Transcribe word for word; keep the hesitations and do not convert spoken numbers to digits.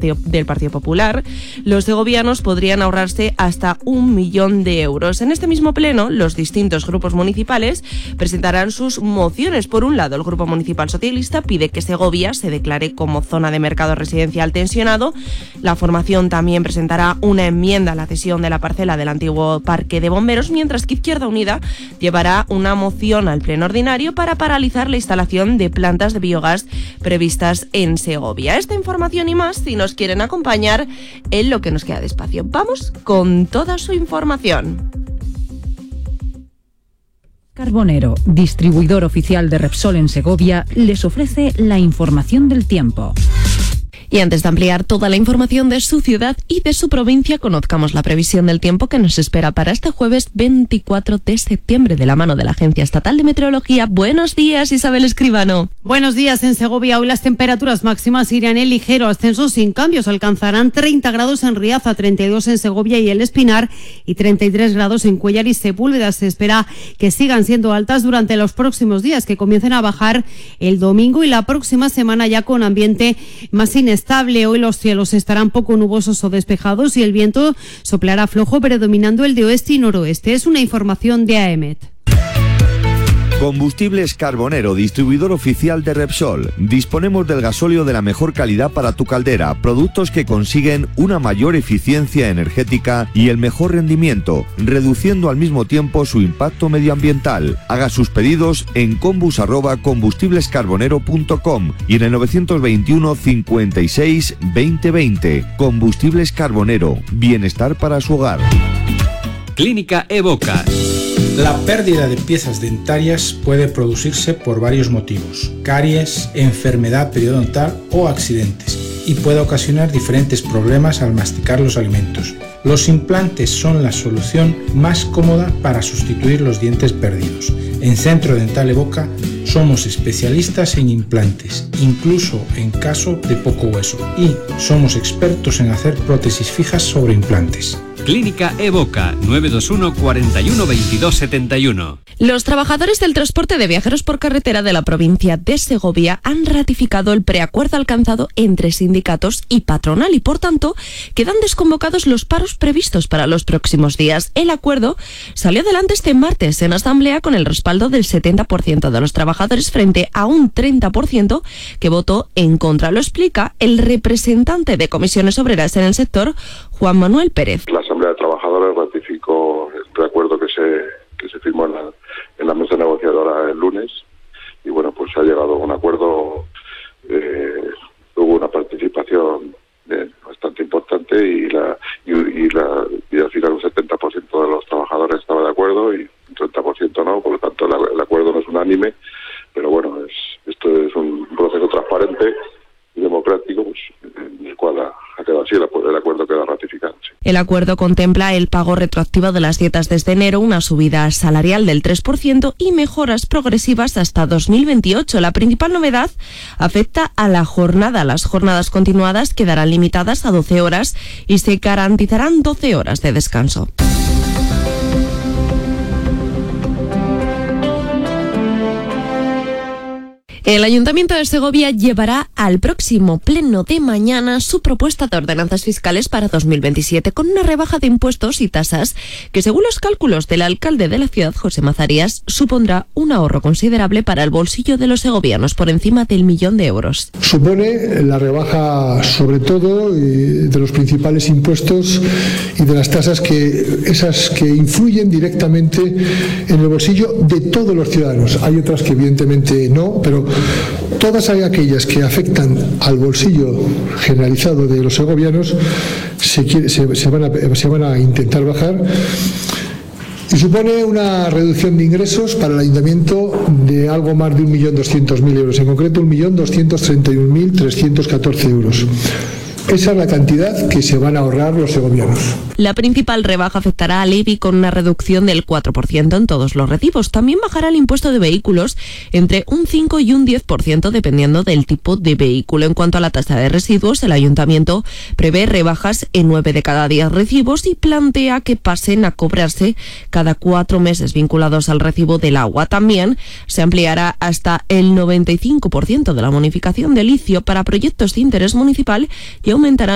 Partido, del Partido Popular, los segovianos podrían ahorrarse hasta un millón de euros. En este mismo pleno, los distintos grupos municipales presentarán sus mociones. Por un lado, el Grupo Municipal Socialista pide que Segovia se declare como zona de mercado residencial tensionado. La formación también presentará una enmienda a la cesión de la parcela del antiguo Parque de Bomberos, mientras que Izquierda Unida llevará una moción al pleno ordinario para paralizar la instalación de plantas de biogás previstas en Segovia. Esta información y más, si nos quieren acompañar en lo que nos queda de espacio. Vamos con toda su información. Carbonero, distribuidor oficial de Repsol en Segovia, les ofrece la información del tiempo. Y antes de ampliar toda la información de su ciudad y de su provincia, conozcamos la previsión del tiempo que nos espera para este jueves veinticuatro de septiembre de la mano de la Agencia Estatal de Meteorología. Buenos días, Isabel Escribano. Buenos días. En Segovia hoy las temperaturas máximas irán en ligero ascenso sin cambios. Alcanzarán treinta grados en Riaza, treinta y dos en Segovia y El Espinar y treinta y tres grados en Cuéllar y Sepúlveda. Se espera que sigan siendo altas durante los próximos días, que comiencen a bajar el domingo y la próxima semana ya con ambiente más inestable. Hoy los cielos estarán poco nubosos o despejados y el viento soplará flojo, predominando el de oeste y noroeste. Es una información de A E M E T. Combustibles Carbonero, distribuidor oficial de Repsol. Disponemos del gasóleo de la mejor calidad para tu caldera, productos que consiguen una mayor eficiencia energética y el mejor rendimiento, reduciendo al mismo tiempo su impacto medioambiental. Haga sus pedidos en combus arroba combustiblescarbonero punto com y en el novecientos veintiuno cincuenta y seis veinte veinte. Combustibles Carbonero, bienestar para su hogar. Clínica Evoca. La pérdida de piezas dentarias puede producirse por varios motivos: caries, enfermedad periodontal o accidentes, y puede ocasionar diferentes problemas al masticar los alimentos. Los implantes son la solución más cómoda para sustituir los dientes perdidos. En Centro Dental Evoca somos especialistas en implantes, incluso en caso de poco hueso, y somos expertos en hacer prótesis fijas sobre implantes. Clínica Evoca, nueve dos uno, cuarenta y uno, veintidós setenta y uno. Los trabajadores del transporte de viajeros por carretera de la provincia de Segovia han ratificado el preacuerdo alcanzado entre sindicatos y patronal y, por tanto, quedan desconvocados los paros previstos para los próximos días. El acuerdo salió adelante este martes en asamblea con el respaldo del setenta por ciento de los trabajadores frente a un treinta por ciento que votó en contra. Lo explica el representante de comisiones obreras en el sector, Juan Manuel Pérez. La Asamblea de Trabajadores ratificó el preacuerdo que se, que se firmó en la, en la mesa negociadora el lunes y bueno, pues se ha llegado a un acuerdo. Eh, hubo una participación eh, bastante importante y la y, y la y al final un setenta por ciento de los trabajadores estaba de acuerdo y un treinta por ciento no, por lo tanto el, el acuerdo no es unánime, pero bueno, es esto es un proceso transparente y democrático, pues, en el cual ha, ha quedado así, el, el acuerdo queda ratificado. Sí. El acuerdo contempla el pago retroactivo de las dietas desde enero, una subida salarial del tres por ciento y mejoras progresivas hasta dos mil veintiocho. La principal novedad afecta a la jornada. Las jornadas continuadas quedarán limitadas a doce horas y se garantizarán doce horas de descanso. El Ayuntamiento de Segovia llevará al próximo pleno de mañana su propuesta de ordenanzas fiscales para dos mil veintisiete, con una rebaja de impuestos y tasas que, según los cálculos del alcalde de la ciudad, José Mazarías, supondrá un ahorro considerable para el bolsillo de los segovianos, por encima del millón de euros. Supone la rebaja, sobre todo, de los principales impuestos y de las tasas, que esas que influyen directamente en el bolsillo de todos los ciudadanos. Hay otras que evidentemente no, pero todas aquellas que afectan al bolsillo generalizado de los segovianos se, quiere, se, se, van a, se van a intentar bajar, y supone una reducción de ingresos para el ayuntamiento de algo más de un millón doscientos mil euros, en concreto un millón doscientos treinta y un mil trescientos catorce euros. Esa es la cantidad que se van a ahorrar los segovianos. La principal rebaja afectará al I B I con una reducción del cuatro por ciento en todos los recibos. También bajará el impuesto de vehículos entre un cinco y un diez por ciento dependiendo del tipo de vehículo. En cuanto a la tasa de residuos, el ayuntamiento prevé rebajas en nueve de cada diez recibos y plantea que pasen a cobrarse cada cuatro meses vinculados al recibo del agua. También se ampliará hasta el noventa y cinco por ciento de la bonificación del litio para proyectos de interés municipal y aumentará